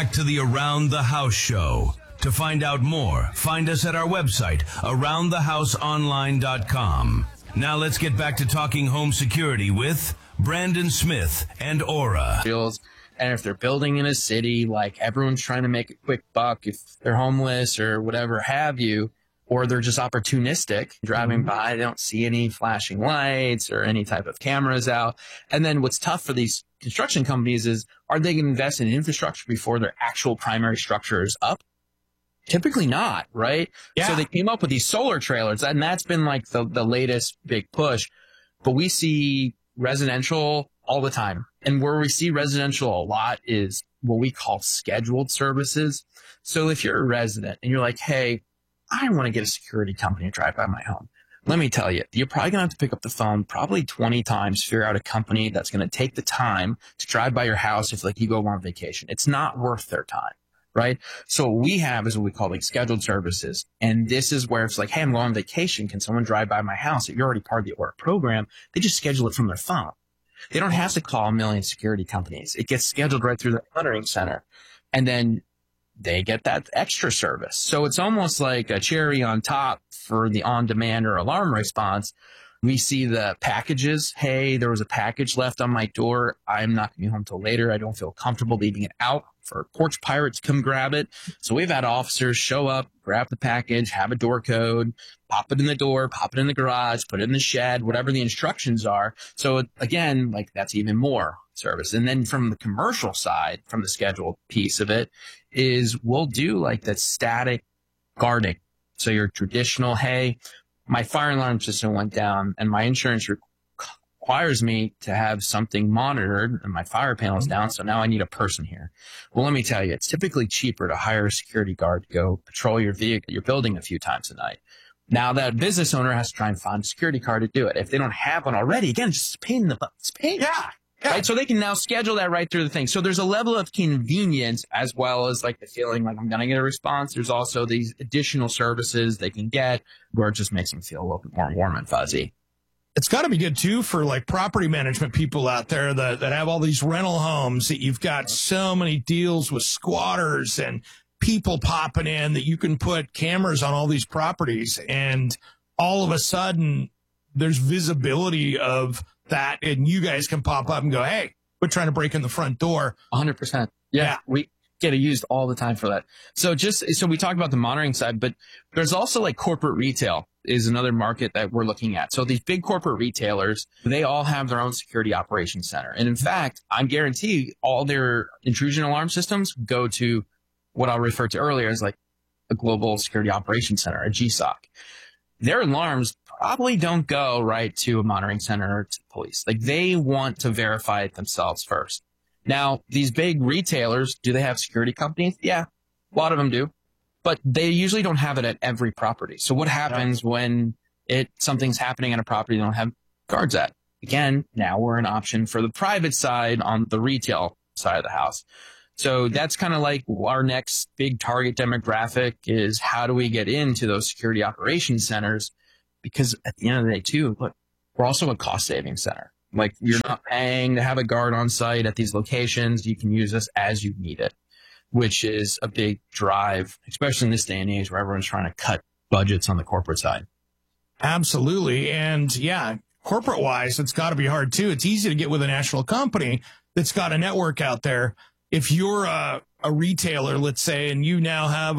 Back to the Around the House show. To find out more, find us at our website, aroundthehouseonline.com. Now let's get back to talking home security with Brandon Smith and Aura. And if they're building in a city, like everyone's trying to make a quick buck, if they're homeless or whatever have you, or they're just opportunistic, driving by, they don't see any flashing lights or any type of cameras out. And then what's tough for these construction companies is, are they going to invest in infrastructure before their actual primary structure is up? Typically not, right? Yeah. So they came up with these solar trailers, and that's been like the latest big push. But we see residential all the time. And where we see residential a lot is what we call scheduled services. So if you're a resident and you're like, hey, I want to get a security company to drive by my home. Let me tell you, you're probably going to have to pick up the phone probably 20 times, figure out a company that's going to take the time to drive by your house if like you go on vacation. It's not worth their time, right? So what we have is what we call like scheduled services. And this is where it's like, hey, I'm going on vacation. Can someone drive by my house? If you're already part of the Aura program, they just schedule it from their phone. They don't have to call a million security companies. It gets scheduled right through the monitoring center. And then they get that extra service. So it's almost like a cherry on top for the on-demand or alarm response. We see the packages. Hey, there was a package left on my door. I'm not going to be home till later. I don't feel comfortable leaving it out for porch pirates to come grab it. So we've had officers show up, grab the package, have a door code, pop it in the door, pop it in the garage, put it in the shed, whatever the instructions are. So again, like that's even more service. And then from the commercial side, from the scheduled piece of it, is we'll do like that static guarding. So your traditional, hey, my fire alarm system went down and my insurance requires me to have something monitored and my fire panel's down. So now I need a person here. Well, let me tell you, it's typically cheaper to hire a security guard to go patrol your vehicle, your building a few times a night. Now that business owner has to try and find a security guard to do it. If they don't have one already, again, just a pain in the butt. It's a pain. Yeah. Right. So they can now schedule that right through the thing. So there's a level of convenience as well as like the feeling like I'm going to get a response. There's also these additional services they can get where it just makes them feel a little bit more warm and fuzzy. It's got to be good, too, for like property management people out there that have all these rental homes that you've got so many deals with squatters and people popping in that you can put cameras on all these properties. And all of a sudden there's visibility of that. And you guys can pop up and go, hey, we're trying to break in the front door. 100%. Yeah. We get it used all the time for that. So we talked about the monitoring side, but there's also like corporate retail is another market that we're looking at. So these big corporate retailers, they all have their own security operations center. And in fact, I guarantee all their intrusion alarm systems go to what I'll refer to earlier as like a global security operations center, a GSOC. Their alarms probably don't go right to a monitoring center or to police. Like they want to verify it themselves first. Now, these big retailers, do they have security companies? Yeah, a lot of them do. But they usually don't have it at every property. So what happens when something's happening at a property they don't have guards at? Again, now we're an option for the private side on the retail side of the house. So that's kind of like our next big target demographic is how do we get into those security operations centers? Because at the end of the day, too, look, we're also a cost saving center. Like you're not paying to have a guard on site at these locations. You can use us as you need it, which is a big drive, especially in this day and age where everyone's trying to cut budgets on the corporate side. Absolutely. And yeah, corporate wise, it's got to be hard too. It's easy to get with a national company that's got a network out there. If you're a retailer, let's say, and you now have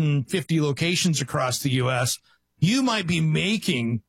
150 locations across the U.S., you might be making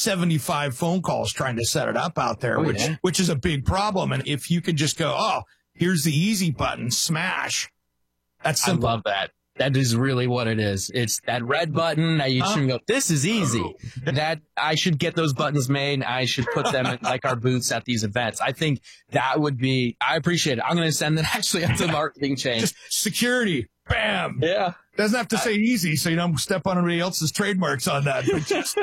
75 phone calls trying to set it up out there, which is a big problem. And if you could just go, oh, here's the easy button, smash. That's simple. I love that. That is really what it is. It's that red button that you should go, this is easy. That I should get those buttons made. I should put them in like our booths at these events. I think that would be, I appreciate it. I'm going to send it actually up to marketing chain. Just security. Bam. Yeah. Doesn't have to say easy so you don't step on anybody else's trademarks on that. But just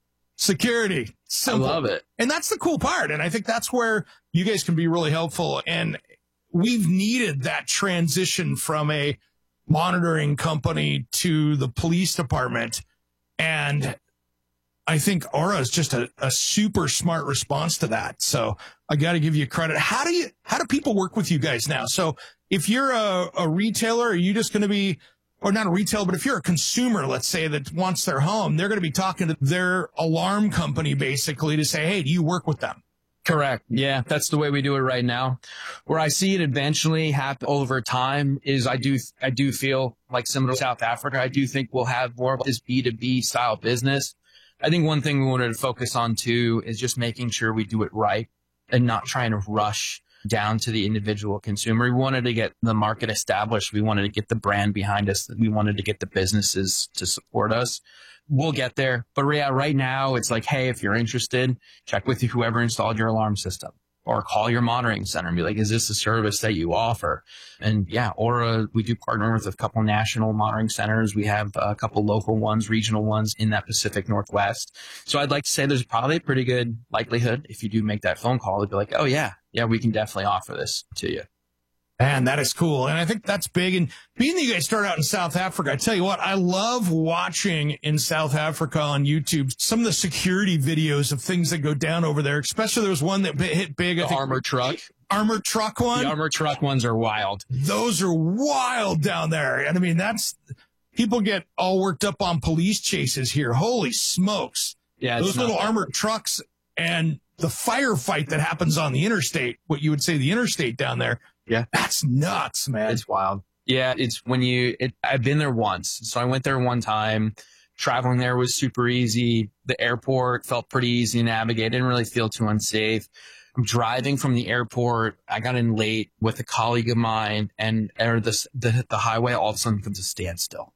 security. Simple. I love it. And that's the cool part. And I think that's where you guys can be really helpful. And we've needed that transition from a monitoring company to the police department. And I think Aura is just a super smart response to that. So I got to give you credit. How do people work with you guys now? So if you're a retailer, are you just going to be, or not a retailer, but if you're a consumer, let's say, that wants their home, they're going to be talking to their alarm company basically to say, hey, do you work with them? Correct. Yeah, that's the way we do it right now. Where I see it eventually happen over time is I do feel like similar to South Africa, I do think we'll have more of this B2B style business. I think one thing we wanted to focus on too is just making sure we do it right and not trying to rush down to the individual consumer. We wanted to get the market established. We wanted to get the brand behind us. We wanted to get the businesses to support us. We'll get there. But yeah, right now it's like, hey, if you're interested, check with whoever installed your alarm system or call your monitoring center and be like, is this a service that you offer? And yeah, Aura, we do partner with a couple national monitoring centers. We have a couple local ones, regional ones in that Pacific Northwest. So I'd like to say there's probably a pretty good likelihood if you do make that phone call to be like, oh yeah, we can definitely offer this to you. Man, that is cool. And I think that's big. And being that you guys started out in South Africa, I tell you what, I love watching in South Africa on YouTube some of the security videos of things that go down over there. Especially there was one that hit big. The armored truck one. The armored truck ones are wild. Those are wild down there. And I mean, people get all worked up on police chases here. Holy smokes. Yeah. Those little armored trucks and the firefight that happens on the interstate, what you would say the interstate down there. Yeah. That's nuts, man. It's wild. Yeah. It's I've been there once. So I went there one time. Traveling there was super easy. The airport felt pretty easy to navigate. Didn't really feel too unsafe. I'm driving from the airport. I got in late with a colleague of mine and the highway all of a sudden comes to standstill.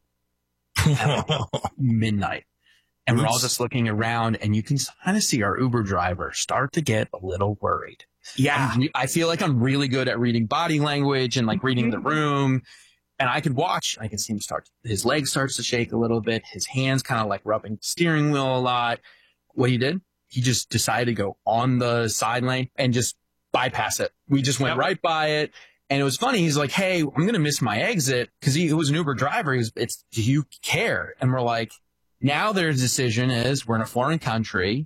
Midnight. And we're all just looking around and you can kind of see our Uber driver start to get a little worried. Yeah. I feel like I'm really good at reading body language and like reading the room. And I can see him his leg starts to shake a little bit. His hands kind of like rubbing the steering wheel a lot. What he did, he just decided to go on the side lane and just bypass it. We just went right by it. And it was funny. He's like, hey, I'm going to miss my exit. Cause he was an Uber driver. Do you care? And we're like, now their decision is we're in a foreign country.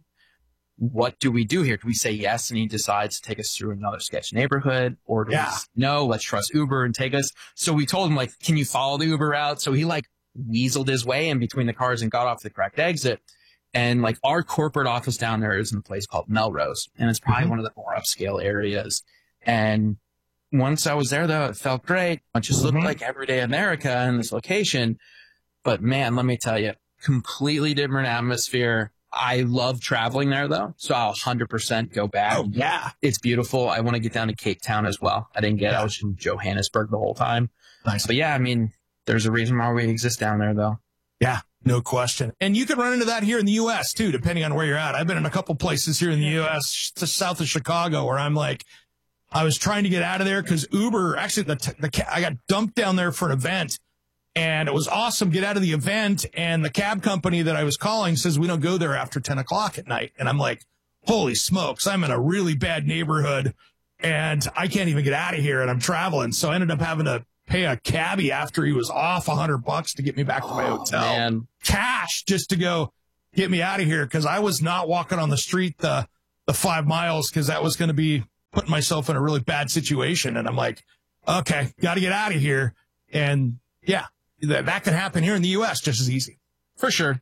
What do we do here? Do we say yes and he decides to take us through another sketch neighborhood? Or do we no, let's trust Uber and take us? So we told him, like, can you follow the Uber route? So he like weaseled his way in between the cars and got off the correct exit. And like our corporate office down there is in a place called Melrose. And it's probably one of the more upscale areas. And once I was there, though, it felt great. It just looked like everyday America in this location. But man, let me tell you, completely different atmosphere. I love traveling there though. So I'll 100% go back. Oh yeah. It's beautiful. I want to get down to Cape Town as well. I was in Johannesburg the whole time. Nice. But yeah, I mean, there's a reason why we exist down there though. Yeah, no question. And you can run into that here in the U.S. too, depending on where you're at. I've been in a couple places here in the U.S. to south of Chicago where I'm like, I was trying to get out of there because Uber, actually I got dumped down there for an event. And it was awesome. Get out of the event. And the cab company that I was calling says, we don't go there after 10 o'clock at night. And I'm like, holy smokes, I'm in a really bad neighborhood and I can't even get out of here. And I'm traveling. So I ended up having to pay a cabbie after he was off $100 to get me back to my hotel. Man. Cash just to go get me out of here. Cause I was not walking on the street, the 5 miles. Cause that was going to be putting myself in a really bad situation. And I'm like, okay, got to get out of here. And yeah. That can happen here in the U.S. just as easy. For sure.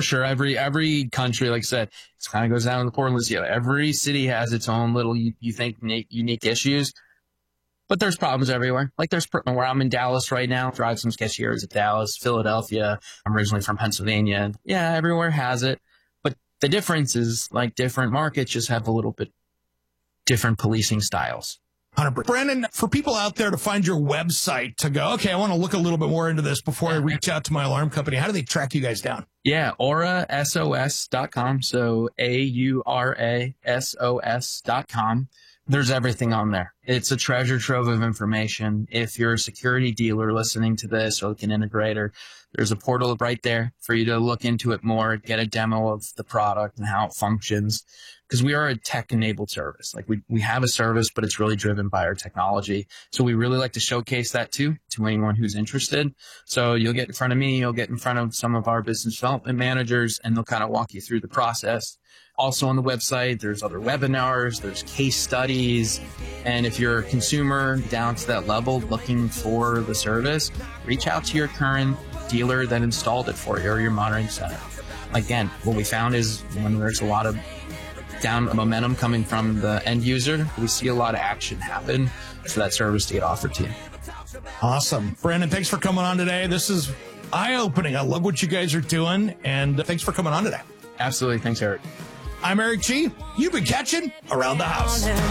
Every country, like I said, it kind of goes down to the Portland list. Yeah, every city has its own little, you think, unique issues. But there's problems everywhere. Like there's where I'm in Dallas right now. Drive some sketchy areas of Dallas, Philadelphia. I'm originally from Pennsylvania. And yeah, everywhere has it. But the difference is like different markets just have a little bit different policing styles. 100%. Brandon, for people out there to find your website to go, okay, I want to look a little bit more into this before I reach out to my alarm company. How do they track you guys down? Yeah, aurasos.com. So AURASOS.com. There's everything on there. It's a treasure trove of information. If you're a security dealer listening to this or like an integrator, there's a portal right there for you to look into it more, get a demo of the product and how it functions. Because we are a tech-enabled service. Like we have a service, but it's really driven by our technology. So we really like to showcase that too to anyone who's interested. So you'll get in front of me, you'll get in front of some of our business development managers, and they'll kind of walk you through the process. also on the website. There's other webinars, there's case studies. And if you're a consumer down to that level looking for the service, reach out to your current dealer that installed it for you or your monitoring center. Again, what we found is when there's a lot of down momentum coming from the end user, we see a lot of action happen for that service to get offered to you. Awesome. Brandon, thanks for coming on today. This is eye-opening. I love what you guys are doing, and thanks for coming on today. Absolutely. Thanks, Eric. I'm Eric G. You've been catching Around the House.